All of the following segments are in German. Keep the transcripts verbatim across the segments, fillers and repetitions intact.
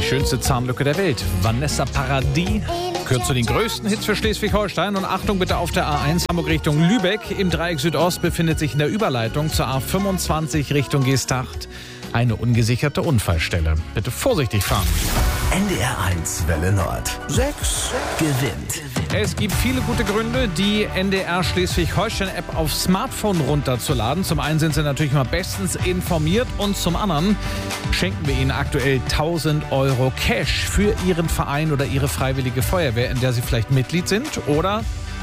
schönste Zahnlücke der Welt. Vanessa Paradis gehört zu den größten Hits für Schleswig-Holstein. Und Achtung bitte auf der A eins Hamburg Richtung Lübeck. Im Dreieck Südost befindet sich in der Überleitung zur A fünfundzwanzig Richtung Geesthacht eine ungesicherte Unfallstelle. Bitte vorsichtig fahren. N D R eins Welle Nord. sechs gewinnt. Es gibt viele gute Gründe, die N D R Schleswig-Holstein-App auf Smartphone runterzuladen. Zum einen sind Sie natürlich mal bestens informiert und zum anderen schenken wir Ihnen aktuell tausend Euro Cash für Ihren Verein oder Ihre freiwillige Feuerwehr, in der Sie vielleicht Mitglied sind oder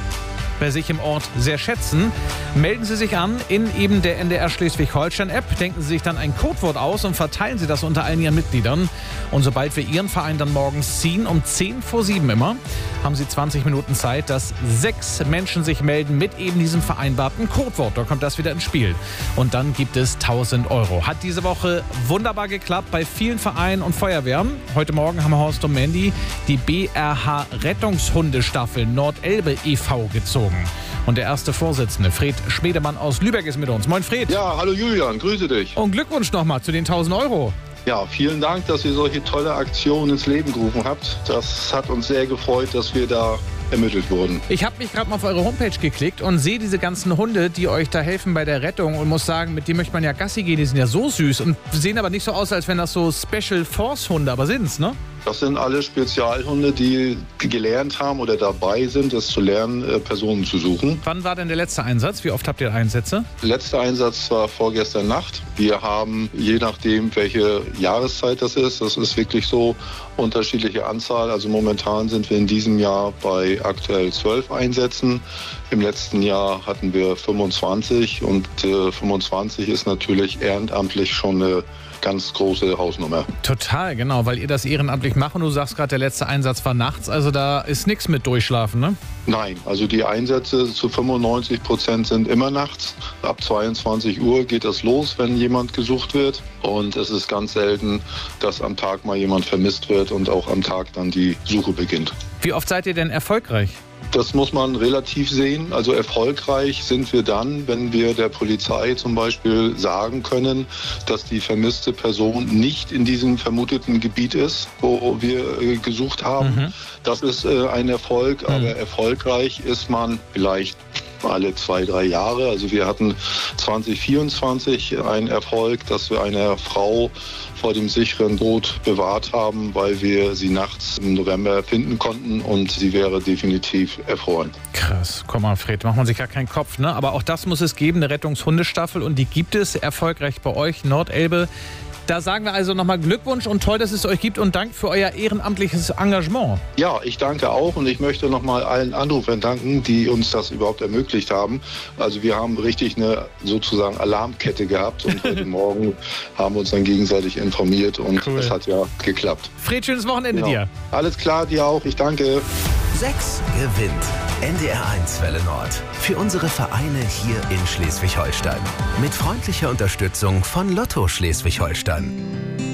bei sich im Ort sehr schätzen. Melden Sie sich an in eben der N D R Schleswig-Holstein-App, denken Sie sich dann ein Codewort aus und verteilen Sie das unter allen Ihren Mitgliedern. Und sobald wir Ihren Verein dann morgens ziehen, um zehn vor sieben immer, haben Sie zwanzig Minuten Zeit, dass sechs Menschen sich melden mit eben diesem vereinbarten Codewort. Da kommt das wieder ins Spiel. Und dann gibt es tausend Euro. Hat diese Woche wunderbar geklappt bei vielen Vereinen und Feuerwehren. Heute Morgen haben Horst und Mandy die B R H Rettungshundestaffel Nordelbe e V gezogen. Und der erste Vorsitzende, Fred Schmedemann aus Lübeck, ist mit uns. Moin Fred. Ja, hallo Julian, grüße dich. Und Glückwunsch nochmal zu den tausend Euro. Ja, vielen Dank, dass ihr solche tolle Aktionen ins Leben gerufen habt. Das hat uns sehr gefreut, dass wir da ermittelt wurden. Ich habe mich gerade mal auf eure Homepage geklickt und sehe diese ganzen Hunde, die euch da helfen bei der Rettung und muss sagen, mit denen möchte man ja Gassi gehen, die sind ja so süß und sehen aber nicht so aus, als wenn das so Special Force Hunde, aber sind's, ne? Das sind alle Spezialhunde, die gelernt haben oder dabei sind, es zu lernen, Personen zu suchen. Wann war denn der letzte Einsatz? Wie oft habt ihr Einsätze? Der letzte Einsatz war vorgestern Nacht. Wir haben, je nachdem, welche Jahreszeit das ist, das ist wirklich so, unterschiedliche Anzahl. Also momentan sind wir in diesem Jahr bei aktuell zwölf Einsätzen. Im letzten Jahr hatten wir fünfundzwanzig und äh, fünfundzwanzig ist natürlich ehrenamtlich schon eine ganz große Hausnummer. Total, genau, weil ihr das ehrenamtlich macht und du sagst gerade, der letzte Einsatz war nachts, also da ist nichts mit Durchschlafen, ne? Nein, also die Einsätze zu fünfundneunzig Prozent sind immer nachts. Ab zweiundzwanzig Uhr geht das los, wenn jemand gesucht wird. Und es ist ganz selten, dass am Tag mal jemand vermisst wird und auch am Tag dann die Suche beginnt. Wie oft seid ihr denn erfolgreich? Das muss man relativ sehen. Also erfolgreich sind wir dann, wenn wir der Polizei zum Beispiel sagen können, dass die vermisste Person nicht in diesem vermuteten Gebiet ist, wo wir äh, gesucht haben. Mhm. Das ist äh, ein Erfolg, mhm. aber erfolgreich ist man vielleicht alle zwei, drei Jahre. Also wir hatten zwanzig vierundzwanzig einen Erfolg, dass wir eine Frau vor dem sicheren Tod bewahrt haben, weil wir sie nachts im November finden konnten und sie wäre definitiv erfroren. Krass, komm mal Fred, macht man sich gar keinen Kopf, ne? Aber auch das muss es geben, eine Rettungshundestaffel und die gibt es erfolgreich bei euch, Nordelbe. Da sagen wir also nochmal Glückwunsch und toll, dass es euch gibt und Dank für euer ehrenamtliches Engagement. Ja, ich danke auch und ich möchte nochmal allen Anrufern danken, die uns das überhaupt ermöglicht haben. Also wir haben richtig eine sozusagen Alarmkette gehabt und heute Morgen haben wir uns dann gegenseitig informiert und es cool. hat ja geklappt. Fred, schönes Wochenende genau. dir. Alles klar, dir auch. Ich danke. sechs gewinnt. N D R eins Welle Nord. Für unsere Vereine hier in Schleswig-Holstein. Mit freundlicher Unterstützung von Lotto Schleswig-Holstein.